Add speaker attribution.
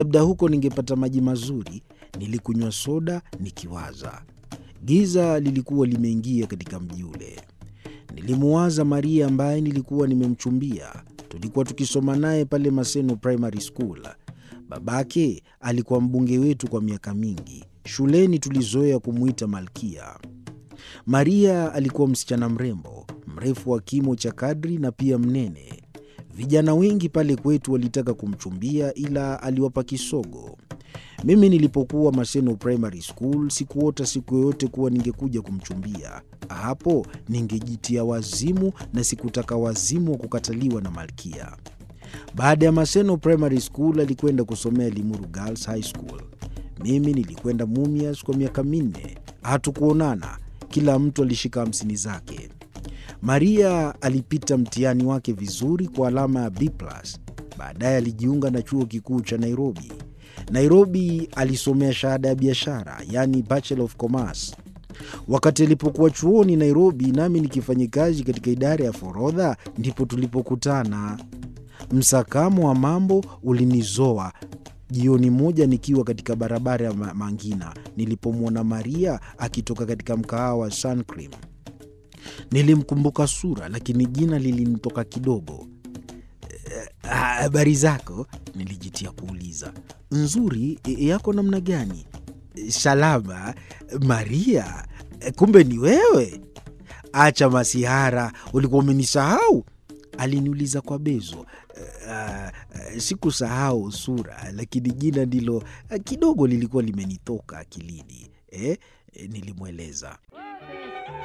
Speaker 1: Labda huko ningepata maji mazuri. Nilikunywa soda nikiwaza. Giza lilikuwa limeingia katika mji ule. Nilimuwaza Maria ambaye nilikuwa nimemchumbia. Tulikuwa tukisoma naye pale Maseno Primary School. Babake alikuwa mbunge wetu kwa miaka mingi. Shuleni tulizoea kumuita Malkia. Maria alikuwa msichana mrembo, mrefu wa kimo cha kadri na pia mnene. Vijana wengi pale kwetu walitaka kumchumbia ila aliwapa kisogo. Mimi nilipokuwa Maseno Primary School sikuota siku yoyote kuwa ningekuja kumchumbia. Hapo ningejitia wazimu na sikutaka wazimu wa kukataliwa na Malkia. Baada ya Maseno Primary School alikwenda kusomea Limuru Girls High School. Mimi nilikwenda Mumias kwa miaka 4. Hatukuonana. Kila mtu alishika 50 zake. Maria alipita mtihani wake vizuri kwa alama ya B+. Baadaye alijiunga na chuo kikuu cha Nairobi. Nairobi alisomea shahada ya biashara, yani Bachelor of Commerce. Wakati alipokuwa chuoni Nairobi nami nikifanya kazi katika idara ya forodha, ndipo tulipokutana. Msakamo wa mambo ulinizoa. Jioni moja nikiwa katika barabara ya Mangina, nilipomwona Maria akitoka katika mkahawa wa Sun Cream. Nilimkumbuka sura, lakini jina lilinitoka kidogo. Habari zako? Nilijitia kuuliza. Nzuri, yako namna gani? Salama. Maria, kumbe ni wewe? Acha masihara, ulikuwa umenisahau? Aliniuliza kwa bezo. Sikusahau sura, lakini jina ndilo kidogo lilikuwa limenitoka akilini. Nilimweleza.